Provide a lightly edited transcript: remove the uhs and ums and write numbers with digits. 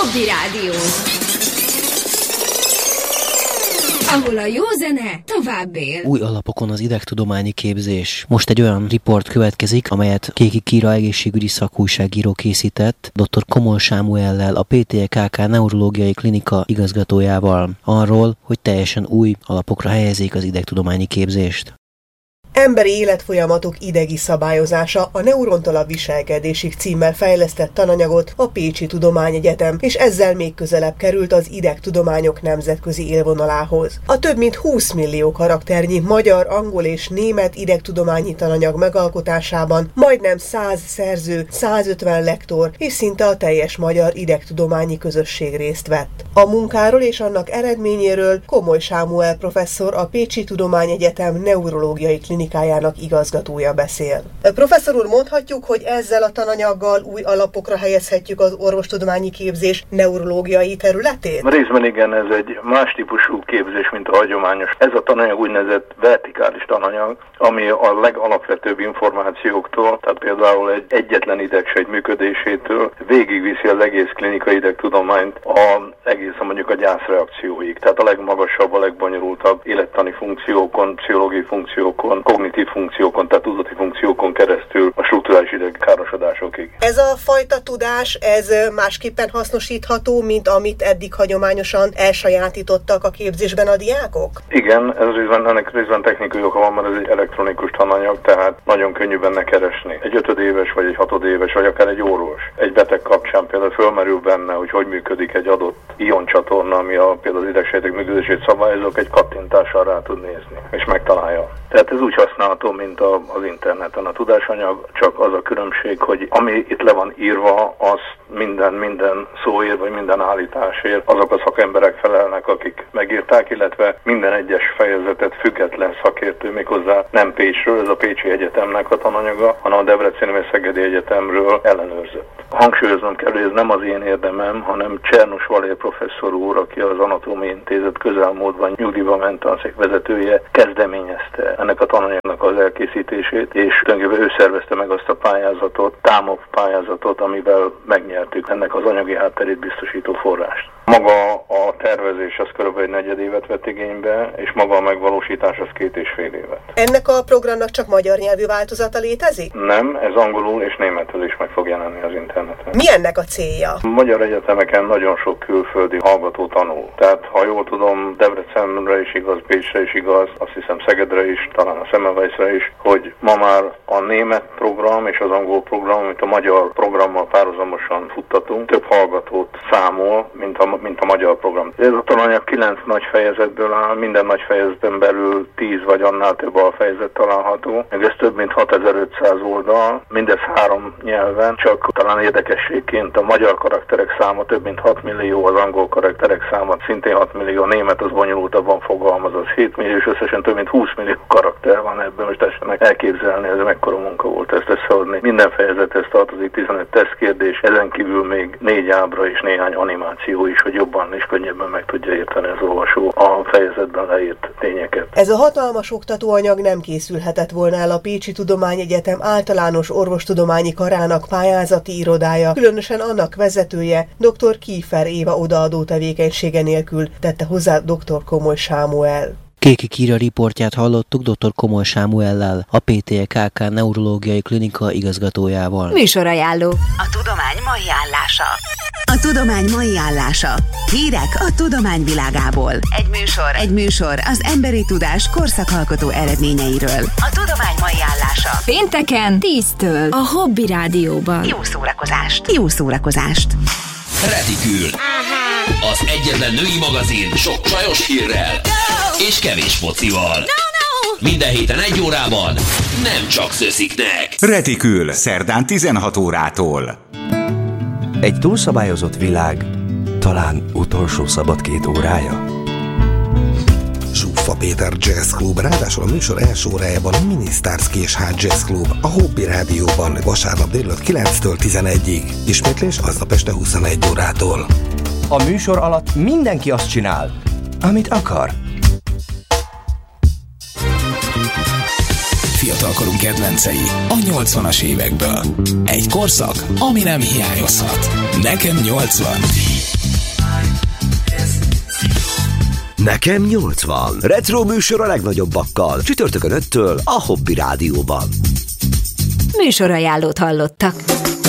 Hobby Rádió, ahol a jó zene tovább él. Új alapokon az idegtudományi képzés. Most egy olyan riport következik, amelyet Kéki Kíra egészségügyi szakújságíró készített dr. Komoly Sámuellel, a PTKK neurológiai klinika igazgatójával, arról, hogy teljesen új alapokra helyezik az idegtudományi képzést. Emberi életfolyamatok idegi szabályozása, a Neurontól a viselkedésig címmel fejlesztett tananyagot a Pécsi Tudományegyetem, és ezzel még közelebb került az idegtudományok nemzetközi élvonalához. A több mint 20 millió karakternyi magyar, angol és német idegtudományi tananyag megalkotásában majdnem 100 szerző, 150 lektor és szinte a teljes magyar idegtudományi közösség részt vett. A munkáról és annak eredményéről Komoly Sámuel professzor, a Pécsi Tudományegyetem neurológiai klinikájának igazgatója beszél. Professzor úr, mondhatjuk, hogy ezzel a tananyaggal új alapokra helyezhetjük az orvostudományi képzés neurológiai területét? Részben igen, ez egy más típusú képzés, mint a hagyományos. Ez a tananyag úgynevezett vertikális tananyag, ami a legalapvetőbb információktól, tehát például egy egyetlen idegsejt működésétől végigviszi az egész klinikai idegtudományt egészen mondjuk a gyászreakcióig. Tehát a legmagasabb, a legbonyolultabb élettani funkciókon, pszichológiai funkciókon, kognitív funkciókon, tehát tudati funkciókon keresztül a strukturális idegkárosodásokig. Ez a fajta tudás, ez másképpen hasznosítható, mint amit eddig hagyományosan elsajátítottak a képzésben a diákok? Igen, ennek részben technikai oka van, mert ez egy elektronikus tananyag, tehát nagyon könnyű benne keresni. Egy 5 éves, vagy egy 6 éves, vagy akár egy orvos. Egy beteg kapcsán például fölmerül benne, hogy működik egy adott ioncsatorna, ami például az idegsejtek működését szabályozók, egy kattintással rá tud nézni, és megtalálja. Tehát ez úgy használható, mint az interneten a tudásanyag, csak az a különbség, hogy ami itt le van írva, az minden szóért, vagy minden állításért azok a szakemberek felelnek, akik megírták, illetve minden egyes fejezetet független szakértő, méghozzá nem Pécsről, ez a Pécsi Egyetemnek a tananyaga, hanem a Debreceni vagy Szegedi Egyetemről ellenőrzött. Hangsúlyoznom kell, hogy ez nem az én érdemem, hanem Csernus Valér professzor úr, aki az Anatómiai Intézet közelmúltban nyugdíjba ment tanszék vezetője, kezdeményezte ennek a tananyagnak az elkészítését, és tulajdonképpen ő szervezte meg azt a pályázatot, TAMOP pályázatot, amivel megnyertük ennek az anyagi hátterét biztosító forrást. Maga a tervezés az körülbelül 4 évet vett igénybe, és maga a megvalósítás az 2,5 évet. Ennek a programnak csak magyar nyelvű változata létezik? Nem, ez angolul és németül is meg fog jelenni az interneten. Mi ennek a célja? A magyar egyetemeken nagyon sok külföldi hallgató tanul. Tehát, ha jól tudom, Debrecenre is igaz, Pécsre is igaz, azt hiszem Szegedre is, talán a Semmelweisre is, hogy ma már a német program és az angol program, amit a magyar programmal párhuzamosan futtatunk, több hallgatót számol, mint a magyar program. Ez a tananyag 9 nagy fejezetből áll, minden nagy fejezeten belül 10 vagy annál több alfejezet található. Ez több mint 6500 oldal, mindez 3 nyelven, csak talán érdekességként a magyar karakterek száma több mint 6 millió, az angol karakterek száma szintén 6 millió, a német az bonyolultabban fogalmaz, az 7 millió, és összesen több mint 20 millió karakter van ebben, most tessenek elképzelni, ez mekkora munka volt ezt összeadni. Minden fejezethez tartozik 15 tesztkérdés, ezen kívül még 4 ábra és néhány animáció is, hogy jobban és könnyebben meg tudja érteni az olvasó a fejezetben leírt tényeket. Ez a hatalmas oktatóanyag nem készülhetett volna el a Pécsi Tudományegyetem általános orvostudományi karának pályázati irodája, különösen annak vezetője, dr. Kiefer Éva odaadó tevékenysége nélkül, tette hozzá dr. Komoly Sámuel. Kéki Kíra riportját hallottuk dr. Komoly Sámuellel, a PTKK neurológiai klinika igazgatójával. Műsorajánló. A tudomány mai állása. A tudomány mai állása. Hírek a tudomány világából. Egy műsor az emberi tudás korszakalkotó eredményeiről. A tudomány mai állása. Pénteken 10-től a Hobby Rádióban. Jó szórakozást. Retikül. Az egyetlen női magazin sok csajos hírrel és kevés focival. Minden héten 1 órában nem csak szösziknek. Retikül, szerdán 16 órától. Egy túlszabályozott világ, talán utolsó szabad 2 órája. Zsuffa Péter Jazz Club, ráadásul a műsor első órájában a Minisztárszki és Hard Jazz Club, a Hobby Rádióban vasárnap délután 9-től 11-ig. Ismétlés aznap este 21 órától. A műsor alatt mindenki azt csinál, amit akar. Fiatalkorunk kedvencei a 80-as évekből. Egy korszak, ami nem hiányozhat. Nekem 80. Nekem 80. Retro műsor a legnagyobbakkal. Csütörtökön 5-től a Hobby Rádióban. Műsorajánlót hallottak.